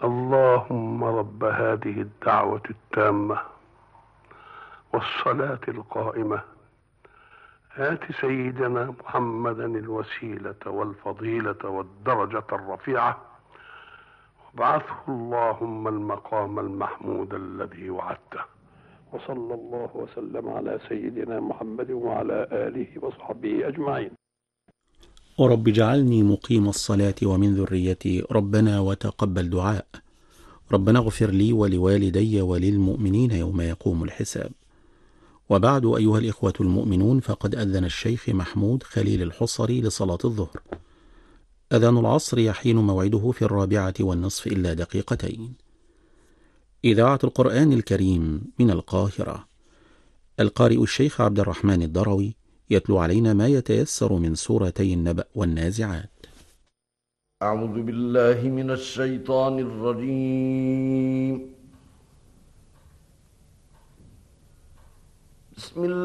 اللهم رب هذه الدعوة التامة والصلاة القائمة آت سيدنا محمدا الوسيلة والفضيلة والدرجة الرفيعة وابعثه اللهم المقام المحمود الذي وعدته. وصلى الله وسلم على سيدنا محمد وعلى آله وصحبه أجمعين. ورب اجعلني مقيم الصلاة ومن ذريتي ربنا وتقبل دعاء. ربنا اغفر لي ولوالدي وللمؤمنين يوم يقوم الحساب. وبعد، أيها الإخوة المؤمنون، فقد أذن الشيخ محمود خليل الحصري لصلاة الظهر. أذان العصر يحين موعده في 4:20 إذاعة القرآن الكريم من القاهرة. القارئ الشيخ عبد الرحمن الدروي يتلو علينا ما يتيسر من سورتي النبأ والنازعات. أعوذ بالله من الشيطان الرجيم. بسم الله